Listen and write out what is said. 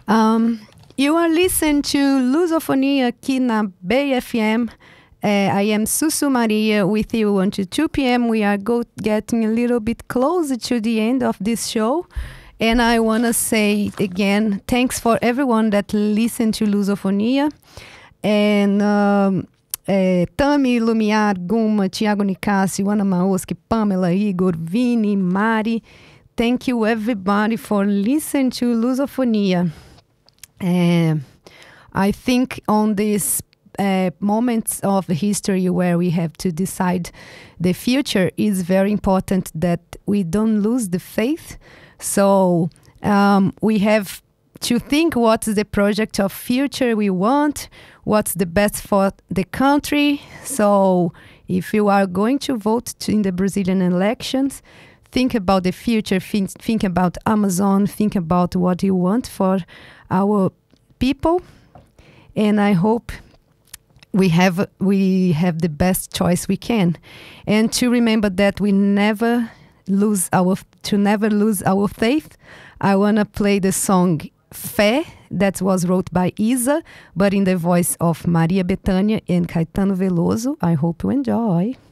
You are listening to Lusofonia aqui na Bay FM. I am Sussu Maria with you until 2 p.m. We are getting a little bit closer to the end of this show. And I want to say again, thanks for everyone that listened to Lusofonia. And Tami, Lumiar, Guma, Tiago Nicásio, Ana Maoski, Pamela, Igor, Vini, Mari. Thank you everybody for listening to Lusofonia. I think on these moments of history where we have to decide the future, is very important that we don't lose the faith. So we have to think what's the project of future we want, what's the best for the country. So if you are going to vote in the Brazilian elections, think about the future, think about Amazon, think about what you want for our people. And I hope we have the best choice we can. And to remember that we never lose our faith, I want to play the song Fé, that was wrote by Isa, but in the voice of Maria Bethânia and Caetano Veloso. I hope you enjoy.